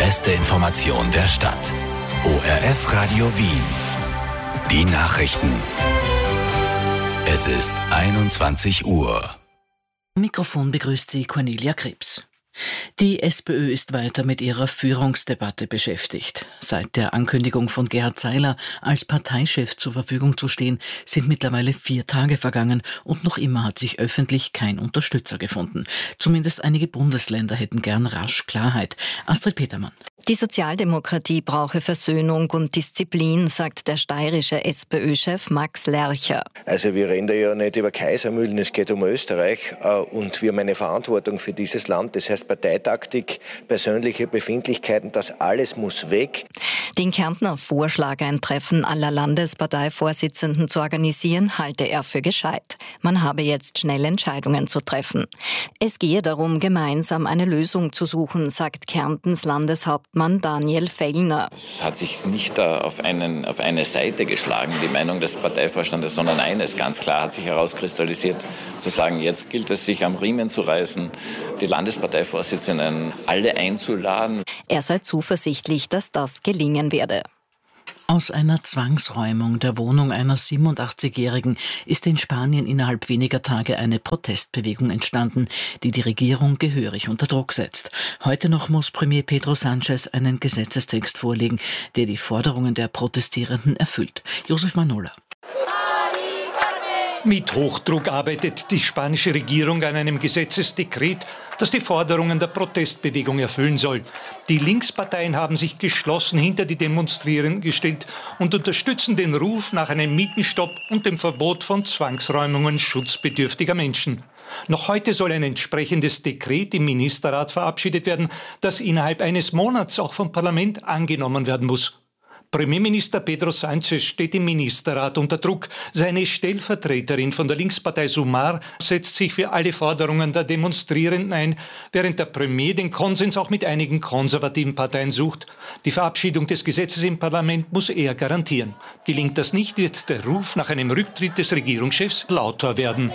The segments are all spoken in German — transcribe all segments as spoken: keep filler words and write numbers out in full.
beste Information der Stadt. O R F Radio Wien. Die Nachrichten. Es ist einundzwanzig Uhr. Am Mikrofon begrüßt sie Cornelia Krebs. Die SPÖ ist weiter mit ihrer Führungsdebatte beschäftigt. Seit der Ankündigung von Gerhard Zeiler, als Parteichef zur Verfügung zu stehen, sind mittlerweile vier Tage vergangen und noch immer hat sich öffentlich kein Unterstützer gefunden. Zumindest einige Bundesländer hätten gern rasch Klarheit. Astrid Petermann. Die Sozialdemokratie brauche Versöhnung und Disziplin, sagt der steirische SPÖ-Chef Max Lercher. Also wir reden da ja nicht über Kaisermühlen, es geht um Österreich und wir haben eine Verantwortung für dieses Land. Das heißt Parteitaktik, persönliche Befindlichkeiten, das alles muss weg. Den Kärntner Vorschlag, ein Treffen aller Landesparteivorsitzenden zu organisieren, halte er für gescheit. Man habe jetzt schnell Entscheidungen zu treffen. Es gehe darum, gemeinsam eine Lösung zu suchen, sagt Kärntens Landeshauptmann Daniel Fellner. Es hat sich nicht auf, einen, auf eine Seite geschlagen, die Meinung des Parteivorstandes, sondern eines ganz klar hat sich herauskristallisiert, zu sagen, jetzt gilt es, sich am Riemen zu reißen, die Landesparteivorsitzenden alle einzuladen. Er sei zuversichtlich, dass das gelingen werde. Aus einer Zwangsräumung der Wohnung einer siebenundachtzigjährigen ist in Spanien innerhalb weniger Tage eine Protestbewegung entstanden, die die Regierung gehörig unter Druck setzt. Heute noch muss Premier Pedro Sánchez einen Gesetzestext vorlegen, der die Forderungen der Protestierenden erfüllt. Josef Manola. Mit Hochdruck arbeitet die spanische Regierung an einem Gesetzesdekret, das die Forderungen der Protestbewegung erfüllen soll. Die Linksparteien haben sich geschlossen hinter die Demonstrierenden gestellt und unterstützen den Ruf nach einem Mietenstopp und dem Verbot von Zwangsräumungen schutzbedürftiger Menschen. Noch heute soll ein entsprechendes Dekret im Ministerrat verabschiedet werden, das innerhalb eines Monats auch vom Parlament angenommen werden muss. Premierminister Pedro Sánchez steht im Ministerrat unter Druck. Seine Stellvertreterin von der Linkspartei Sumar setzt sich für alle Forderungen der Demonstrierenden ein, während der Premier den Konsens auch mit einigen konservativen Parteien sucht. Die Verabschiedung des Gesetzes im Parlament muss er garantieren. Gelingt das nicht, wird der Ruf nach einem Rücktritt des Regierungschefs lauter werden.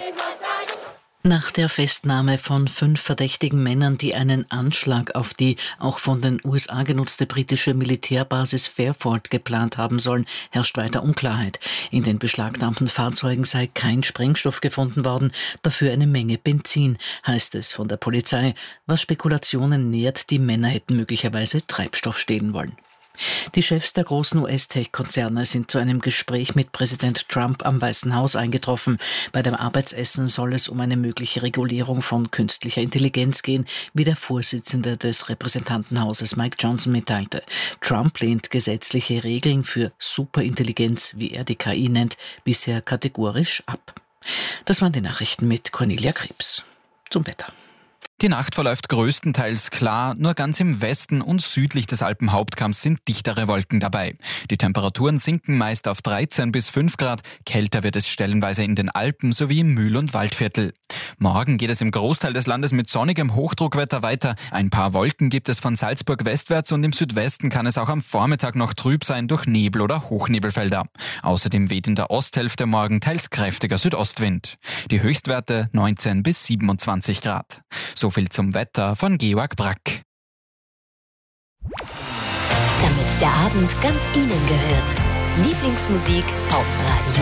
Nach der Festnahme von fünf verdächtigen Männern, die einen Anschlag auf die auch von den U S A genutzte britische Militärbasis Fairford geplant haben sollen, herrscht weiter Unklarheit. In den beschlagnahmten Fahrzeugen sei kein Sprengstoff gefunden worden, dafür eine Menge Benzin, heißt es von der Polizei, was Spekulationen nährt, die Männer hätten möglicherweise Treibstoff stehlen wollen. Die Chefs der großen U S-Tech-Konzerne sind zu einem Gespräch mit Präsident Trump am Weißen Haus eingetroffen. Bei dem Arbeitsessen soll es um eine mögliche Regulierung von künstlicher Intelligenz gehen, wie der Vorsitzende des Repräsentantenhauses Mike Johnson mitteilte. Trump lehnt gesetzliche Regeln für Superintelligenz, wie er die K I nennt, bisher kategorisch ab. Das waren die Nachrichten mit Cornelia Krebs. Zum Wetter. Die Nacht verläuft größtenteils klar, nur ganz im Westen und südlich des Alpenhauptkamms sind dichtere Wolken dabei. Die Temperaturen sinken meist auf dreizehn bis fünf Grad, kälter wird es stellenweise in den Alpen sowie im Mühl- und Waldviertel. Morgen geht es im Großteil des Landes mit sonnigem Hochdruckwetter weiter. Ein paar Wolken gibt es von Salzburg westwärts und im Südwesten kann es auch am Vormittag noch trüb sein durch Nebel oder Hochnebelfelder. Außerdem weht in der Osthälfte morgen teils kräftiger Südostwind. Die Höchstwerte neunzehn bis siebenundzwanzig Grad. So viel zum Wetter von Georg Brack. Damit der Abend ganz Ihnen gehört. Lieblingsmusik auf Radio